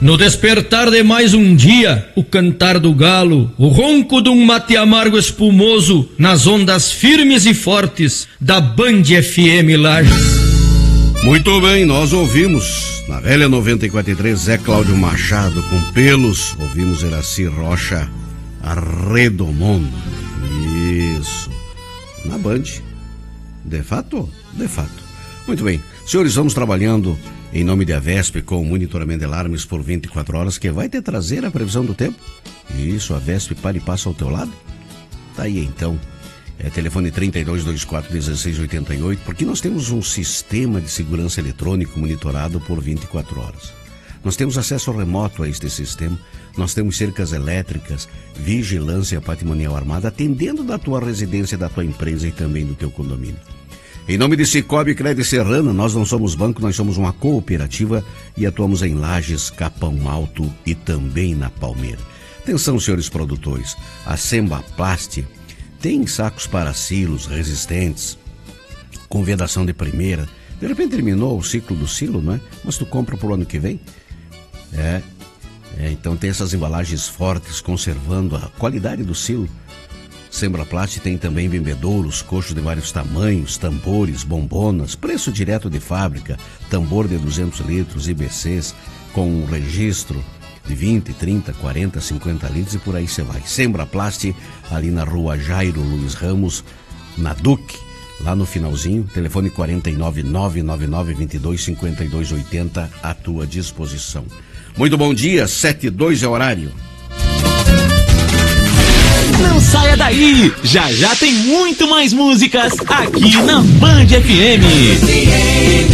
No despertar de mais um dia, o cantar do galo, o ronco de um mate amargo espumoso, nas ondas firmes e fortes da Band FM Lages. Muito bem, nós ouvimos na velha 94.3 Zé Cláudio Machado com Pelos, ouvimos Iraci Rocha Arredomondo. Isso, na Band, de fato. Muito bem, senhores, vamos trabalhando em nome da Vesp com o monitoramento de alarmes por 24 horas, que vai te trazer a previsão do tempo. Isso, a Vesp para e passa ao teu lado. Tá aí então. Telefone 3224-1688, porque nós temos um sistema de segurança eletrônico monitorado por 24 horas. Nós temos acesso remoto a este sistema, nós temos cercas elétricas, vigilância patrimonial armada, atendendo da tua residência, da tua empresa e também do teu condomínio. Em nome de Cicobi Crédito Serrana, nós não somos banco, nós somos uma cooperativa e atuamos em Lages, Capão Alto e também na Palmeira. Atenção, senhores produtores, a Sembaplast tem sacos para silos resistentes, com vedação de primeira. De repente terminou o ciclo do silo, não é? Mas tu compra pro ano que vem. Então tem essas embalagens fortes, conservando a qualidade do silo. Sembraplast tem também bembedouros, coxos de vários tamanhos, tambores, bombonas, preço direto de fábrica, tambor de 200 litros, IBCs, com registro de 20, 30, 40, 50 litros e por aí você vai. Sembraplast, ali na rua Jairo Luiz Ramos, na Duque, lá no finalzinho, telefone 49999225280 à tua disposição. Muito bom dia, 7:02 é o horário. Não saia daí, já tem muito mais músicas aqui na Band FM.